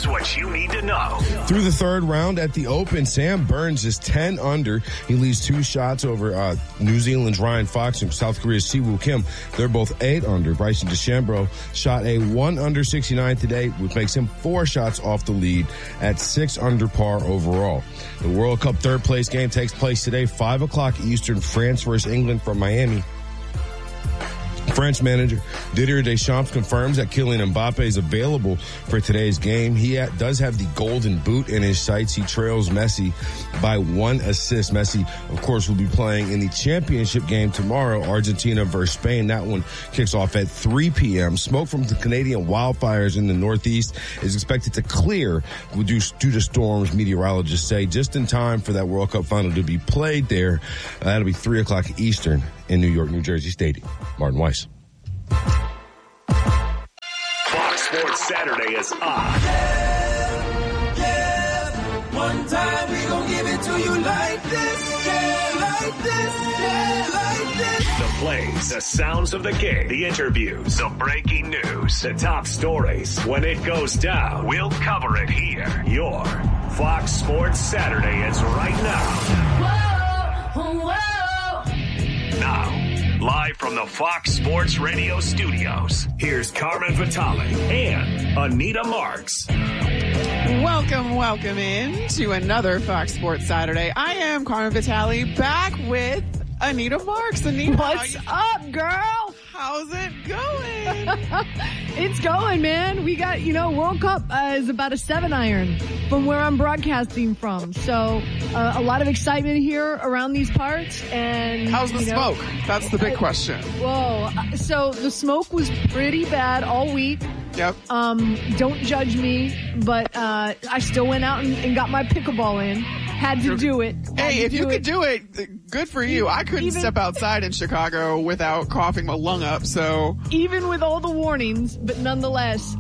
Here's what you need to know. Through the third round at the Open, Sam Burns is 10 under. He leads 2 shots over New Zealand's Ryan Fox and South Korea's Siwoo Kim. They're both 8 under. Bryson DeChambeau shot a 1 under 69 today, which makes him 4 shots off the lead at 6 under par overall. The World Cup third place game takes place today, 5 o'clock Eastern, France versus England from Miami. French manager Didier Deschamps confirms that Kylian Mbappe is available for today's game. He does have the golden boot in his sights. He trails Messi by 1 assist. Messi, of course, will be playing in the championship game tomorrow, Argentina versus Spain. That one kicks off at 3 p.m. Smoke from the Canadian wildfires in the Northeast is expected to clear due to storms, meteorologists say, just in time for that World Cup final to be played there. That'll be 3 o'clock Eastern in New York, New Jersey Stadium. Martin Weiss. Fox Sports Saturday is on. Yeah. One time we gon' give it to you like this. Yeah, like this. Yeah, like this. The plays, the sounds of the game, the interviews, the breaking news, the top stories. When it goes down, we'll cover it here. Your Fox Sports Saturday is right now. Whoa, whoa. Now, live from the Fox Sports Radio studios, here's Carmen Vitale and Anita Marks. Welcome in to another Fox Sports Saturday. I am Carmen Vitale, back with Anita Marks. Anita, what's up, girl? How's it going? It's going, man. We got, World Cup is about a 7-iron from where I'm broadcasting from. So a lot of excitement here around these parts. And how's the smoke? That's the big question. Whoa. So the smoke was pretty bad all week. Yep. Don't judge me, but I still went out and got my pickleball in. Had to do it. Hey, if you could do it, good for you. I couldn't step outside in Chicago without coughing my lung up, so. Even with all the warnings, but nonetheless,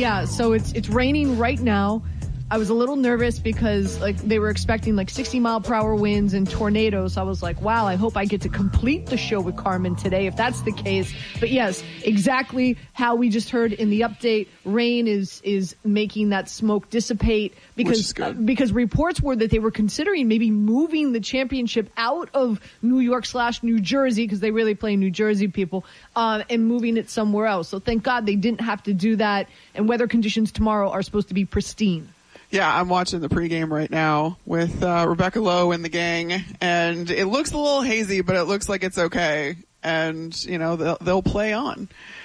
so it's raining right now. I was a little nervous because they were expecting 60-mile-per-hour winds and tornadoes. I was like, wow, I hope I get to complete the show with Carmen today if that's the case. But yes, exactly how we just heard in the update, rain is making that smoke dissipate because reports were that they were considering maybe moving the championship out of New York/New Jersey because they really play New Jersey people and moving it somewhere else. So thank God they didn't have to do that. And weather conditions tomorrow are supposed to be pristine. Yeah, I'm watching the pregame right now with Rebecca Lowe and the gang, and it looks a little hazy, but it looks like it's okay, and they'll play on.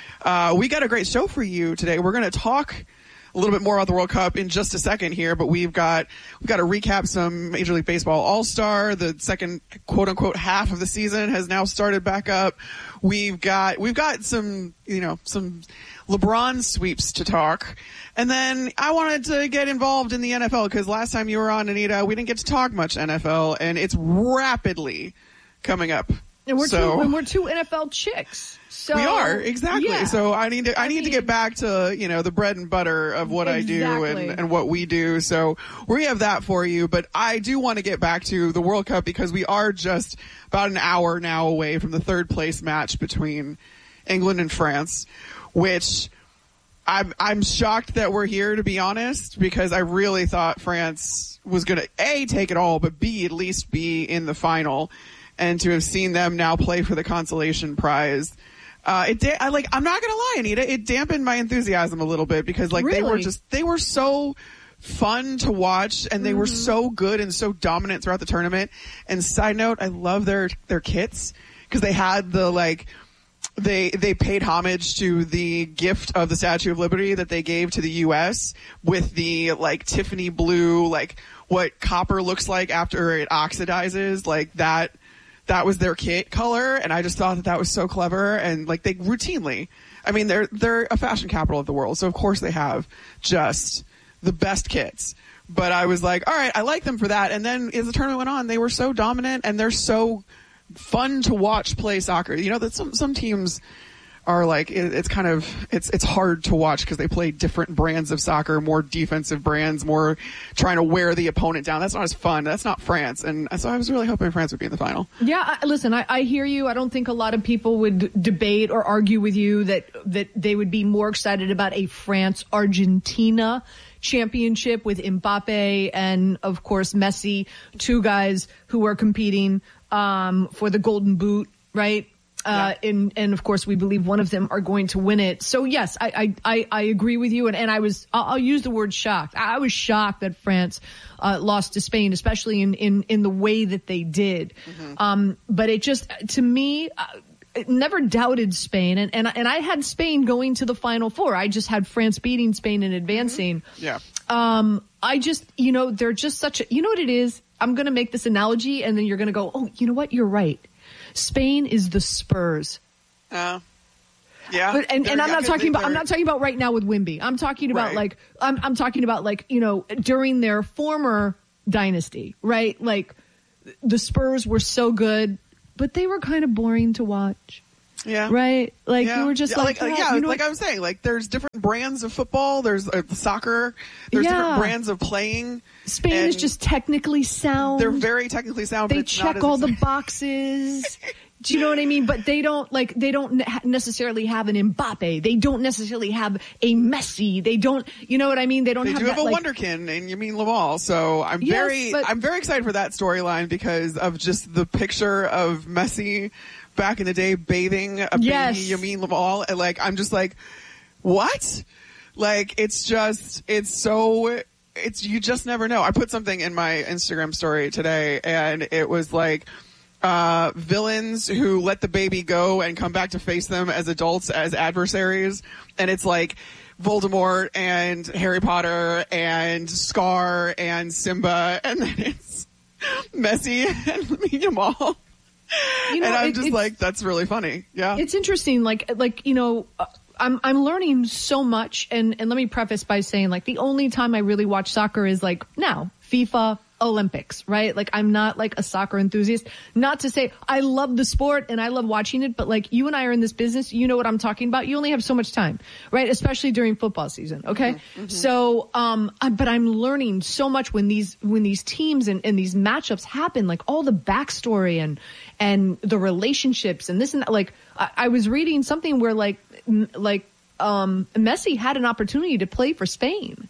We got a great show for you today. We're going to talk a little bit more about the World Cup in just a second here, but we've got to recap some Major League Baseball All-Star. The second quote unquote half of the season has now started back up. We've got some some LeBron sweeps to talk. And then I wanted to get involved in the NFL because last time you were on, Anita, we didn't get to talk much NFL, and it's rapidly coming up. And we're two NFL chicks. So we are, exactly. Yeah. So I need to get back to, the bread and butter of what exactly. I do and what we do. So we have that for you, but I do want to get back to the World Cup because we are just about an hour now away from the third place match between England and France, which I'm shocked that we're here, to be honest, because I really thought France was going to A, take it all, but B, at least be in the final. And to have seen them now play for the consolation prize, I'm not gonna lie, Anita, it dampened my enthusiasm a little bit because really? they were so fun to watch and they were so good and so dominant throughout the tournament. And side note, I love their kits because they had they paid homage to the gift of the Statue of Liberty that they gave to the U.S. with the Tiffany blue, what copper looks like after it oxidizes, that was their kit color, and I just thought that was so clever. And they routinely, they're a fashion capital of the world, so of course they have just the best kits. But I was like, all right, I like them for that. And then as the tournament went on, they were so dominant and they're so fun to watch play soccer. That some teams are it's hard to watch because they play different brands of soccer, more defensive brands, more trying to wear the opponent down. That's not as fun. That's not France. And so I was really hoping France would be in the final. Yeah, listen, I hear you. I don't think a lot of people would debate or argue with you that they would be more excited about a France-Argentina championship with Mbappe and, of course, Messi, two guys who are competing for the Golden Boot, right? And of course, we believe one of them are going to win it. So, yes, I agree with you. And I'll use the word shocked. I was shocked that France lost to Spain, especially in the way that they did. But it just, to me, it never doubted Spain. And I had Spain going to the Final Four. I just had France beating Spain and advancing. Yeah. I just, they're just such a, you know what it is? I'm going to make this analogy and then you're going to go, oh, you know what? You're right. Spain is the Spurs. Yeah. But, and I'm not talking about right now with Wemby. I'm talking about I'm talking about during their former dynasty, right? Like the Spurs were so good, but they were kind of boring to watch. Yeah. Right? Like you were just like I was saying, like there's different brands of football, there's soccer, there's different brands of playing. Spain is just technically sound. They're very technically sound. They but it's check not all the boxes. Do you know what I mean? But they don't necessarily have an Mbappe. They don't necessarily have a Messi. They don't, you know what I mean? They don't have a wonderkin and Yamin Lamal. So I'm very excited for that storyline because of just the picture of Messi back in the day bathing a baby Yamin Lamal. And I'm just like, what? Like, you just never know. I put something in my Instagram story today and it was like, villains who let the baby go and come back to face them as adults as adversaries. And it's like Voldemort and Harry Potter and Scar and Simba. And then it's Messi and Lamine Yamal. And I'm just like, that's really funny. Yeah. It's interesting. I'm learning so much. And let me preface by saying the only time I really watch soccer is now, FIFA, Olympics, right? I'm not a soccer enthusiast. Not to say I love the sport and I love watching it, but you and I are in this business, you know what I'm talking about. You only have so much time, right? Especially during football season. Okay. Mm-hmm. So, but I'm learning so much when these teams and these matchups happen, all the backstory and the relationships and this and that. I was reading something where Messi had an opportunity to play for Spain.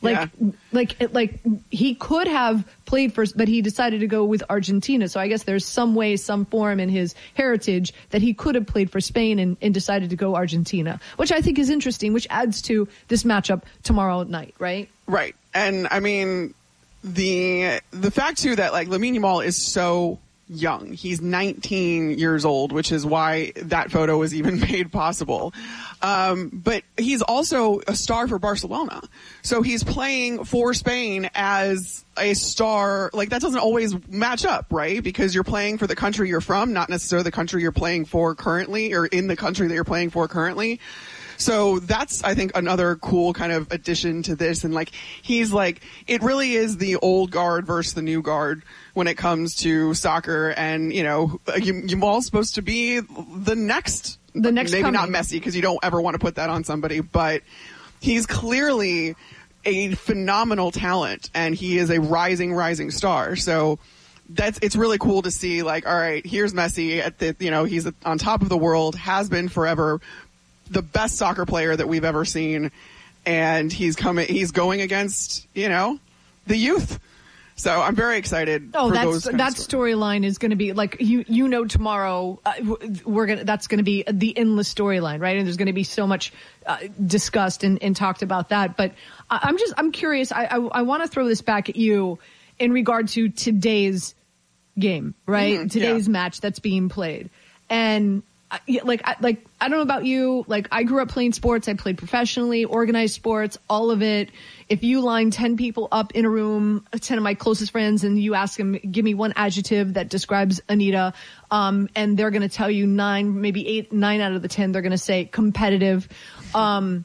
He could have played first, but he decided to go with Argentina. So I guess there's some way, some form in his heritage that he could have played for Spain and decided to go Argentina, which I think is interesting, which adds to this matchup tomorrow night, right? Right. And I mean, the fact too that Lamine Yamal is so young. He's 19 years old, which is why that photo was even made possible. But he's also a star for Barcelona. So he's playing for Spain as a star. That doesn't always match up, right? Because you're playing for the country you're from, not necessarily the country you're playing for currently or in the country that you're playing for currently. So that's, I think, another cool kind of addition to this. And he's it really is the old guard versus the new guard when it comes to soccer. And, Yamal's supposed to be the next maybe coming. Not Messi, because you don't ever want to put that on somebody, but he's clearly a phenomenal talent and he is a rising star. So it's really cool to see all right, here's Messi at the, he's on top of the world, has been forever, the best soccer player that we've ever seen, and he's going against the youth. So I'm very excited. Oh, that storyline is going to be tomorrow. That's going to be the endless storyline, right? And there's going to be so much discussed and talked about that. But I'm curious. I want to throw this back at you in regard to today's game, right? Mm-hmm, today's match that's being played, and. I don't know about you. I grew up playing sports. I played professionally, organized sports, all of it. If you line 10 people up in a room, 10 of my closest friends, and you ask them, give me one adjective that describes Anita, and they're going to tell you 9, maybe 8, 9 out of the 10, they're going to say competitive. How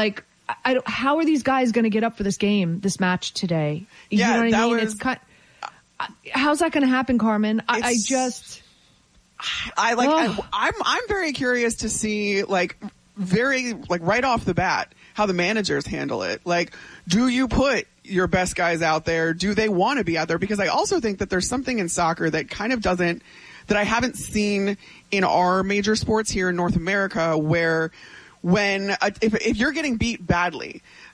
are these guys going to get up for this game, this match today? You know what I mean? How's that going to happen, Carmen? I'm very curious to see right off the bat how the managers handle it. Do you put your best guys out there? Do they want to be out there? Because I also think that there's something in soccer that kind of that I haven't seen in our major sports here in North America, where if you're getting beat badly,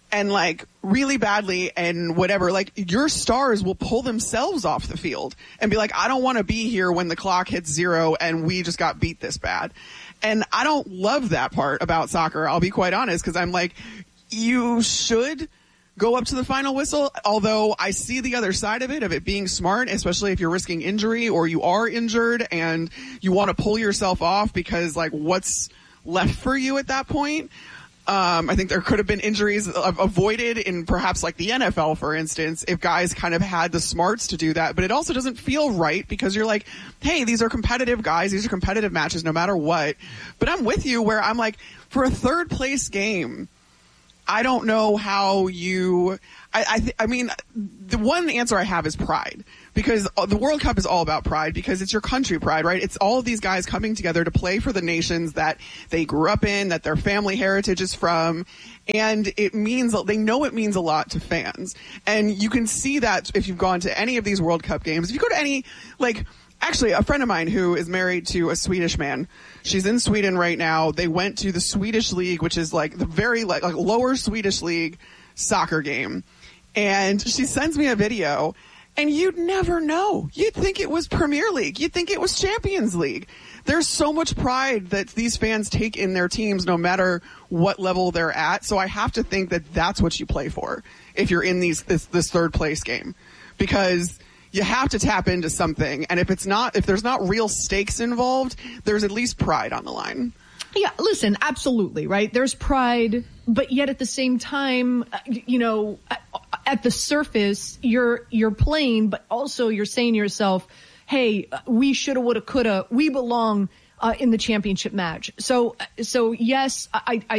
and like really badly and whatever, like your stars will pull themselves off the field and be like, I don't want to be here when the clock hits 0 and we just got beat this bad. And I don't love that part about soccer. I'll be quite honest, because I'm like, you should go up to the final whistle, although I see the other side of it being smart, especially if you're risking injury or you are injured and you want to pull yourself off because like what's left for you at that point. I think there could have been injuries avoided in perhaps like the NFL, for instance, if guys kind of had the smarts to do that. But it also doesn't feel right because you're like, hey, these are competitive guys. These are competitive matches no matter what. But I'm with you where I'm like, for a third place game, I don't know how you – I mean, the one answer I have is pride, because the World Cup is all about pride because it's your country pride, right? It's all of these guys coming together to play for the nations that they grew up in, that their family heritage is from, and it means – they know it means a lot to fans. And you can see that if you've gone to any of these World Cup games. If you go to any – like – actually, a friend of mine who is married to a Swedish man, she's in Sweden right now. They went to the Swedish League, which is like the very like lower Swedish League soccer game. And she sends me a video, and you'd never know. You'd think it was Premier League. You'd think it was Champions League. There's so much pride that these fans take in their teams no matter what level they're at. So I have to think that that's what you play for if you're in this third place game, because you have to tap into something, and if there's not real stakes involved, there's at least pride on the line. Yeah, listen, absolutely, right? There's pride, but yet at the same time, you know, at the surface, you're playing, but also you're saying to yourself, hey, we shoulda, woulda, coulda, we belong in the championship match. So yes,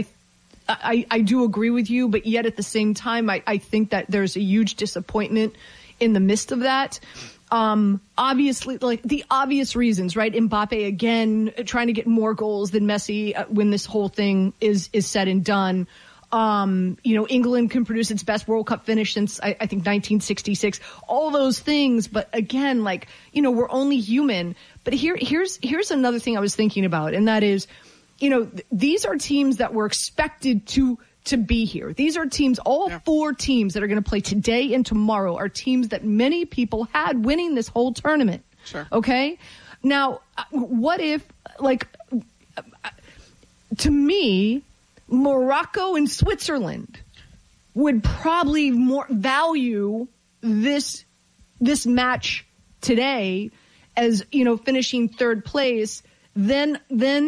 I do agree with you, but yet at the same time, I think that there's a huge disappointment in the midst of that. Obviously, like the obvious reasons, right? Mbappe again trying to get more goals than Messi when this whole thing is said and done. You know, England can produce its best World Cup finish since I think 1966. All those things, but again, like, you know, we're only human. But here's another thing I was thinking about, and that is, you know, these are teams that were expected to be here. These are teams, all four teams that are going to play today and tomorrow are teams that many people had winning this whole tournament. Sure. Okay? Now, what if, like, to me, Morocco and Switzerland would probably more value this match today as, you know, finishing third place than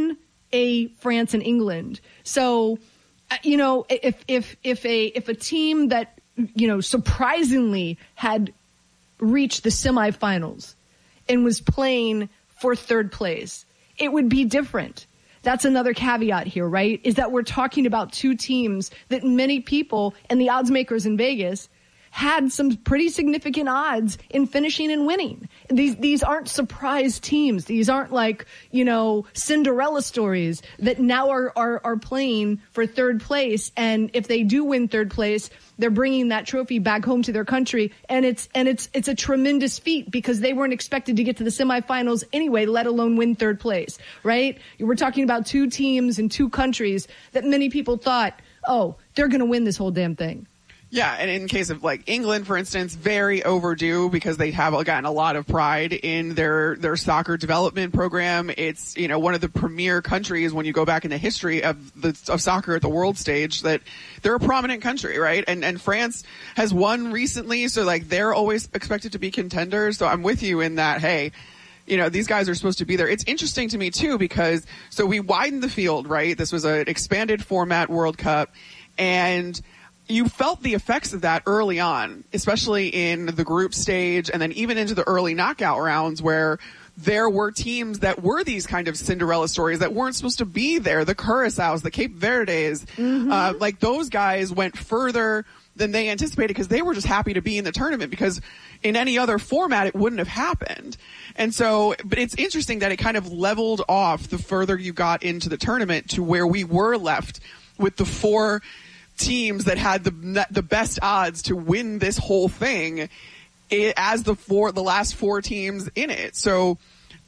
a France and England. So, you know, if a team that, you know, surprisingly had reached the semifinals and was playing for third place, it would be different. That's another caveat here, right? Is that we're talking about two teams that many people and the odds makers in Vegas had some pretty significant odds in finishing and winning. These aren't surprise teams. These aren't like, you know, Cinderella stories that now are playing for third place. And if they do win third place, they're bringing that trophy back home to their country. And it's a tremendous feat because they weren't expected to get to the semifinals anyway, let alone win third place, right? We're talking about two teams in two countries that many people thought, oh, they're going to win this whole damn thing. Yeah, and in case of like England, for instance, very overdue because they have, again, a lot of pride in their soccer development program. It's, you know, one of the premier countries when you go back in the history of soccer at the world stage, that they're a prominent country, right? And France has won recently, so like they're always expected to be contenders. So I'm with you in that, hey, you know, these guys are supposed to be there. It's interesting to me too because so we widened the field, right? This was an expanded format World Cup, and you felt the effects of that early on, especially in the group stage and then even into the early knockout rounds where there were teams that were these kind of Cinderella stories that weren't supposed to be there. The Curaçaos, the Cape Verdes, like those guys went further than they anticipated because they were just happy to be in the tournament because in any other format it wouldn't have happened. And so, but it's interesting that it kind of leveled off the further you got into the tournament to where we were left with the four teams that had the best odds to win this whole thing as the last four teams in it. So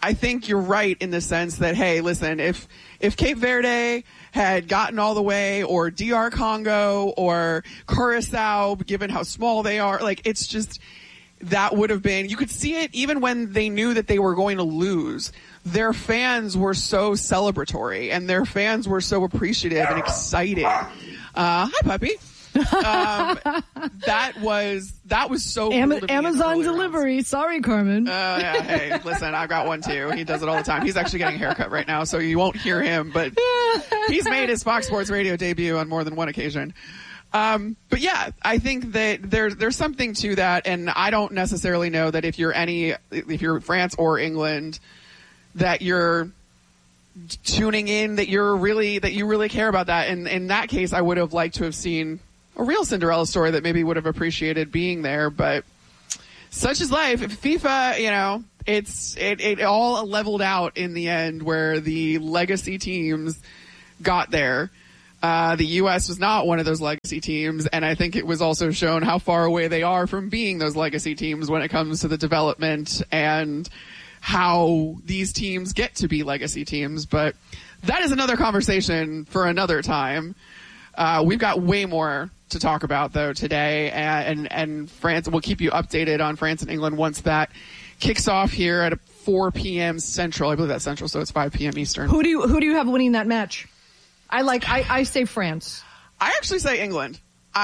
I think you're right in the sense that, hey, listen, if Cape Verde had gotten all the way, or DR Congo or Curacao, given how small they are, like, it's just, that would have been, you could see it even when they knew that they were going to lose. Their fans were so celebratory, and their fans were so appreciative and excited. Hi, puppy. That was so cool to me. Amazon delivery. Sorry, Carmen. Yeah, hey, listen, I've got one too. He does it all the time. He's actually getting a haircut right now, so you won't hear him, but he's made his Fox Sports Radio debut on more than one occasion. But yeah, I think that there's something to that, and I don't necessarily know that if you're France or England, that you're tuning in, that you really care about that. And in that case, I would have liked to have seen a real Cinderella story that maybe would have appreciated being there, but such is life. FIFA, it all leveled out in the end where the legacy teams got there. The U.S. was not one of those legacy teams, and I think it was also shown how far away they are from being those legacy teams when it comes to the development and how these teams get to be legacy teams. But that is another conversation for another time. We've got way more to talk about, though, today, and France. We'll keep you updated on France and England once that kicks off here at 4 p.m. Central. I believe that's Central, so it's 5 p.m. Eastern. Who do you have winning that match? I say France. I actually say England.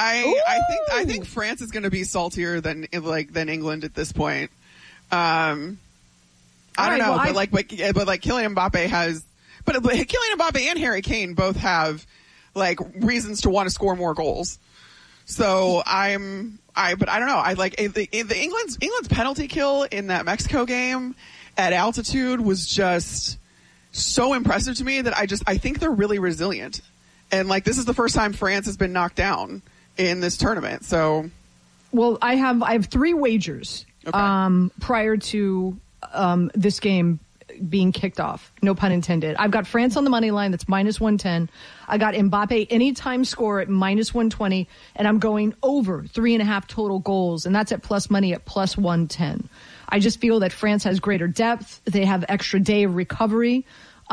I think France is going to be saltier than England at this point. I don't know, but Kylian Mbappe has, but Kylian Mbappe and Harry Kane both have reasons to want to score more goals. So but I don't know. I like the England's penalty kill in that Mexico game at altitude was just so impressive to me that I think they're really resilient. And this is the first time France has been knocked down in this tournament. So, well, I have 3 wagers prior to this game being kicked off. No pun intended. I've got France on the money line. That's -110. I got Mbappe anytime score at -120, and I'm going over 3.5 total goals, and that's at plus money at +110. I just feel that France has greater depth. They have extra day of recovery.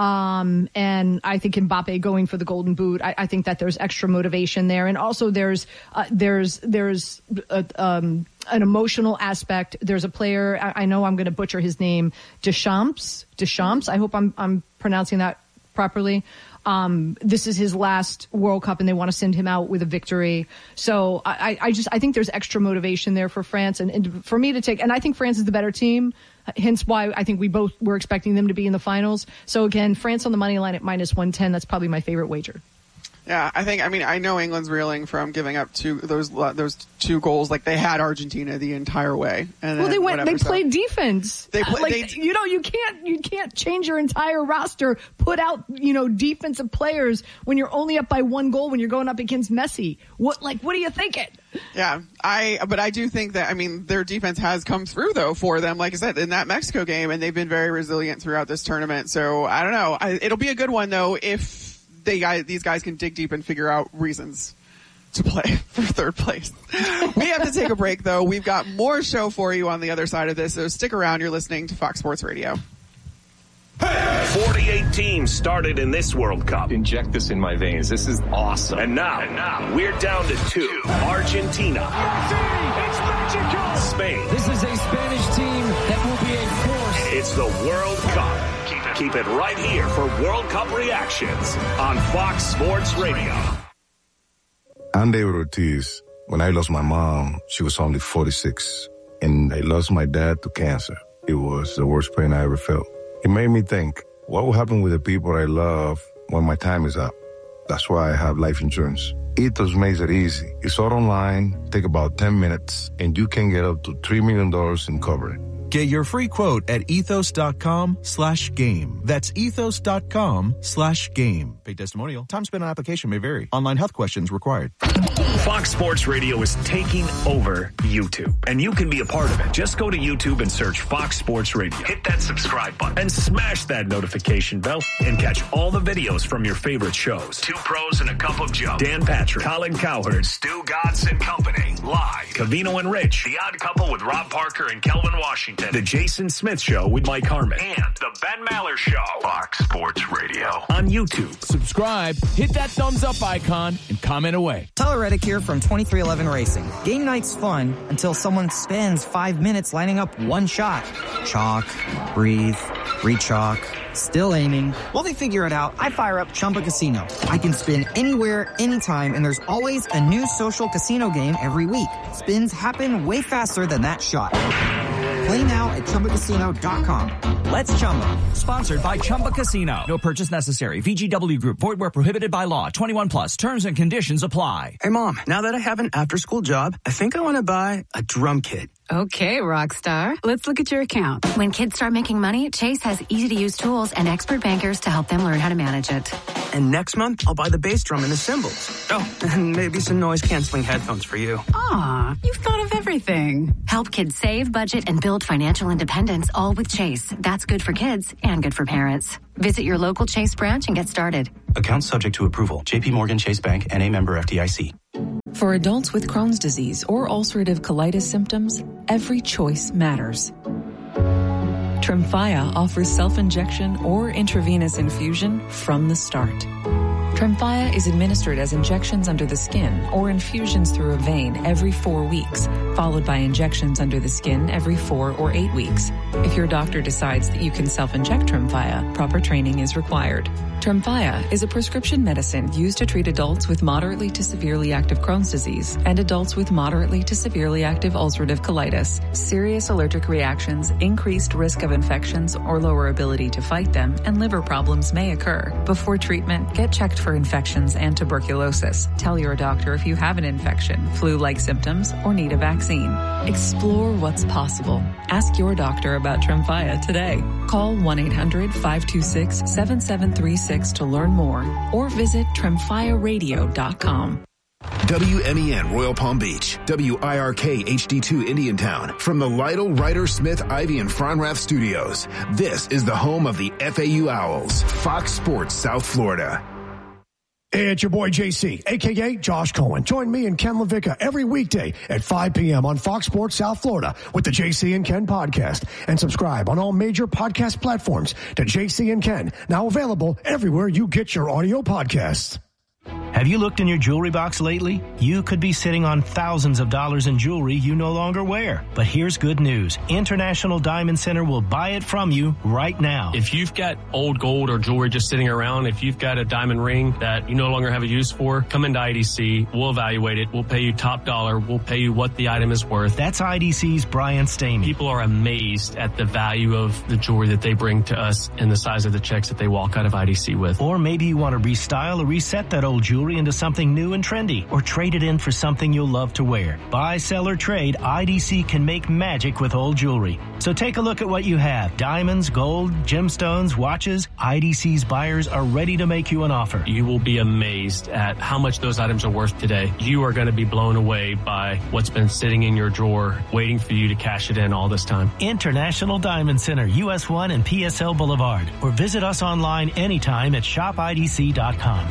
And I think Mbappe going for the Golden Boot, I think that there's extra motivation there. And also there's an emotional aspect. There's a player, I know I'm going to butcher his name, Deschamps. I hope I'm pronouncing that properly. This is his last World Cup, and they want to send him out with a victory. So I think there's extra motivation there for France, and for me to take. And I think France is the better team. Hence why I think we both were expecting them to be in the finals. So again, France on the money line at -110. That's probably my favorite wager. Yeah, I know England's reeling from giving up those 2 goals. They had Argentina the entire way. And well, they played defense. You can't change your entire roster, put out, defensive players when you're only up by 1 goal when you're going up against Messi. What are you thinking? Yeah, but I do think that, their defense has come through, though, for them, like I said, in that Mexico game, and they've been very resilient throughout this tournament. So, I don't know. It'll be a good one, though, if these guys can dig deep and figure out reasons to play for 3rd place. We have to take a break, though. We've got more show for you on the other side of this, so stick around. You're listening to Fox Sports Radio. 48 teams started in this World Cup. Inject this in my veins. This is awesome. And now we're down to 2. Argentina. It's magical. Spain. This is a Spanish team that will be a force. It's the World Cup. Keep it right here for World Cup reactions on Fox Sports Radio. I'm David Ortiz. When I lost my mom, she was only 46. And I lost my dad to cancer. It was the worst pain I ever felt. It made me think, what will happen with the people I love when my time is up? That's why I have life insurance. Ethos makes it easy. It's all online, take about 10 minutes, and you can get up to $3 million in coverage. Get your free quote at ethos.com/game. That's ethos.com/game. Paid testimonial. Time spent on application may vary. Online health questions required. Fox Sports Radio is taking over YouTube, and you can be a part of it. Just go to YouTube and search Fox Sports Radio. Hit that subscribe button and smash that notification bell and catch all the videos from your favorite shows. 2 Pros and a Cup of Joe. Dan Patrick, Colin Cowherd, Stu Godson Company. Live. Covino and Rich. The Odd Couple with Rob Parker and Kelvin Washington. Washington. The Jason Smith Show with Mike Harmon. And the Ben Maller Show. Fox Sports Radio. On YouTube. Subscribe, hit that thumbs up icon, and comment away. Tyler Reddick here from 2311 Racing. Game night's fun until someone spends 5 minutes lining up one shot. Chalk, breathe, re-chalk, still aiming. While they figure it out, I fire up Chumba Casino. I can spin anywhere, anytime, and there's always a new social casino game every week. Spins happen way faster than that shot. Play now at ChumbaCasino.com. Let's Chumba. Sponsored by Chumba Casino. No purchase necessary. VGW Group. Void where prohibited by law. 21 plus. Terms and conditions apply. Hey, Mom. Now that I have an after-school job, I think I want to buy a drum kit. Okay, Rockstar. Let's look at your account. When kids start making money, Chase has easy-to-use tools and expert bankers to help them learn how to manage it. And next month, I'll buy the bass drum and the cymbals. Oh, and maybe some noise-canceling headphones for you. Aw, you've thought of everything. Help kids save, budget, and build financial independence, all with Chase. That's good for kids and good for parents. Visit your local Chase branch and get started. Account subject to approval. J.P. Morgan Chase Bank, N.A. member FDIC. For adults with Crohn's disease or ulcerative colitis symptoms, every choice matters. Tremfya offers self-injection or intravenous infusion from the start. Tremfya is administered as injections under the skin or infusions through a vein every 4 weeks, followed by injections under the skin every 4 or 8 weeks. If your doctor decides that you can self-inject Tremfya, proper training is required. Tremfya is a prescription medicine used to treat adults with moderately to severely active Crohn's disease and adults with moderately to severely active ulcerative colitis. Serious allergic reactions, increased risk of infections or lower ability to fight them, and liver problems may occur. Before treatment, get checked for infections and tuberculosis. Tell your doctor if you have an infection, flu-like symptoms, or need a vaccine. Explore what's possible. Ask your doctor about Tremfya today. Call 1-800-526-7736 to learn more or visit TremfyaRadio.com. WMEN Royal Palm Beach, WIRK HD2 Indiantown. From the Lytle, Ryder, Smith, Ivy, and Fronrath studios, this is the home of the FAU Owls, Fox Sports South Florida. Hey, it's your boy JC, a.k.a. Josh Cohen. Join me and Ken LaVicka every weekday at 5 p.m. on Fox Sports South Florida with the JC and Ken podcast. And subscribe on all major podcast platforms to JC and Ken, now available everywhere you get your audio podcasts. Have you looked in your jewelry box lately? You could be sitting on thousands of dollars in jewelry you no longer wear. But here's good news. International Diamond Center will buy it from you right now. If you've got old gold or jewelry just sitting around, if you've got a diamond ring that you no longer have a use for, come into IDC. We'll evaluate it. We'll pay you top dollar. We'll pay you what the item is worth. That's IDC's Brian Stamey. People are amazed at the value of the jewelry that they bring to us and the size of the checks that they walk out of IDC with. Or maybe you want to restyle or reset that old jewelry into something new and trendy, or trade it in for something you'll love to wear. Buy, sell, or trade, IDC can make magic with old jewelry. So take a look at what you have. Diamonds, gold, gemstones, watches. IDC's buyers are ready to make you an offer. You will be amazed at how much those items are worth today. You are going to be blown away by what's been sitting in your drawer, waiting for you to cash it in all this time. International Diamond Center, US 1 and PSL Boulevard. Or visit us online anytime at shopidc.com.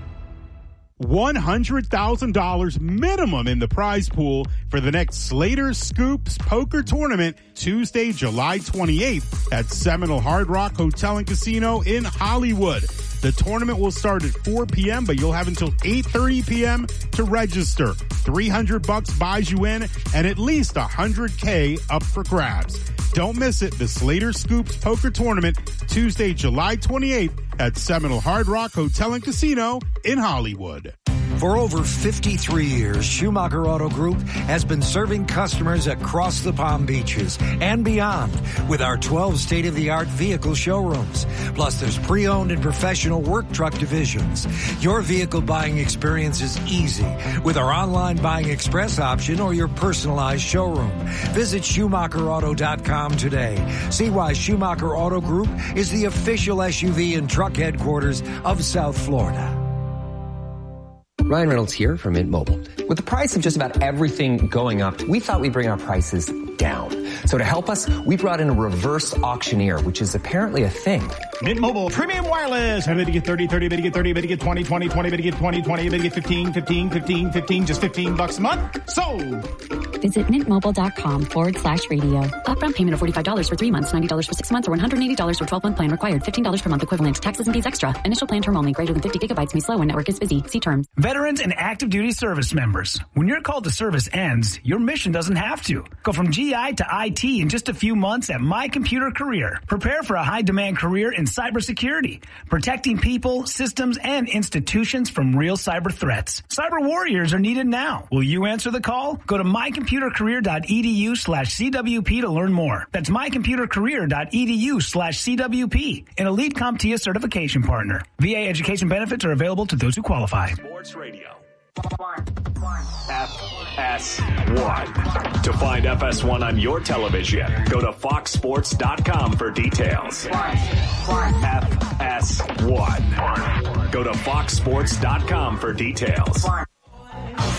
$100,000 minimum in the prize pool for the next Slater Scoops Poker Tournament, Tuesday, July 28th at Seminole Hard Rock Hotel and Casino in Hollywood. The tournament will start at 4 p.m., but you'll have until 8:30 p.m. to register. $300 buys you in and at least $100K up for grabs. Don't miss it. The Slater Scoops Poker Tournament, Tuesday, July 28th at Seminole Hard Rock Hotel and Casino in Hollywood. For over 53 years, Schumacher Auto Group has been serving customers across the Palm Beaches and beyond with our 12 state-of-the-art vehicle showrooms. Plus, there's pre-owned and professional work truck divisions. Your vehicle buying experience is easy with our online buying express option or your personalized showroom. Visit SchumacherAuto.com today. See why Schumacher Auto Group is the official SUV and truck headquarters of South Florida. Ryan Reynolds here from Mint Mobile. With the price of just about everything going up, we thought we'd bring our prices down. So to help us, we brought in a reverse auctioneer, which is apparently a thing. Mint Mobile Premium Wireless. How to get 30, 30, to get 30, to get 20, 20, 20, to get 20, 20, to get 15, 15, 15, 15, just $15 a month. Sold! Visit mintmobile.com/radio. Upfront payment of $45 for 3 months, $90 for 6 months, or $180 for 12-month plan required. $15 per month equivalent. Taxes and fees extra. Initial plan term only. Greater than 50 gigabytes may slow when network is busy. See terms. Veterans and active duty service members. When your call to service ends, your mission doesn't have to. Go from GI to IT in just a few months at My Computer Career. Prepare for a high-demand career in cybersecurity, protecting people, systems, and institutions from real cyber threats. Cyber warriors are needed now. Will you answer the call? Go to mycomputercareer.edu/CWP to learn more. That's mycomputercareer.edu/CWP, an elite CompTIA certification partner. VA education benefits are available to those who qualify. Sports Radio. FS1. To find FS1 on your television, go to foxsports.com for details. FS1. Go to foxsports.com for details.